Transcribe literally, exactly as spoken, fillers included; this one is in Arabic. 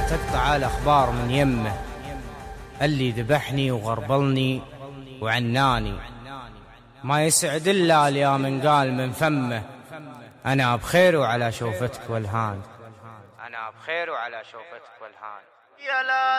تقطع الأخبار من يمه، اللي ذبحني وغربلني وعناني، ما يسعد إلا اليا من قال من فمه أنا بخير وعلى شوفتك والهان، أنا بخير وعلى شوفتك والهان. يا لا